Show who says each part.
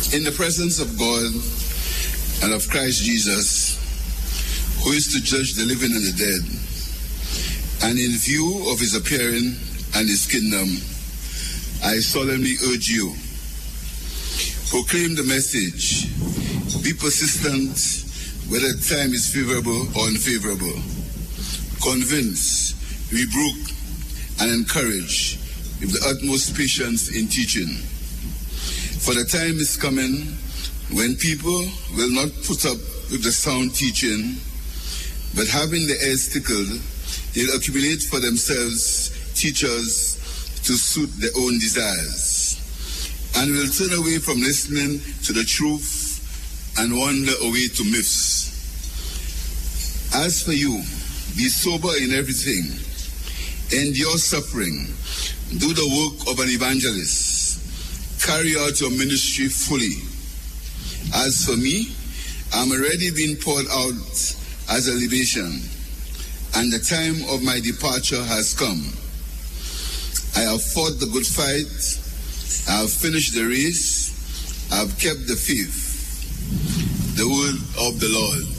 Speaker 1: In the presence of God and of Christ Jesus, who is to judge the living and the dead, and in view of his appearing and his kingdom, I solemnly urge you, proclaim the message, be persistent whether the time is favorable or unfavorable, convince, rebuke, and encourage with the utmost patience in teaching. For the time is coming when people will not put up with the sound teaching, but having their ears tickled, they'll accumulate for themselves teachers to suit their own desires, and will turn away from listening to the truth and wander away to myths. As for you, be sober in everything, endure suffering, do the work of an evangelist, carry out your ministry fully. As for me, I'm already being poured out as a libation, and the time of my departure has come. I have fought the good fight, I have finished the race, I have kept the faith. The word of the Lord.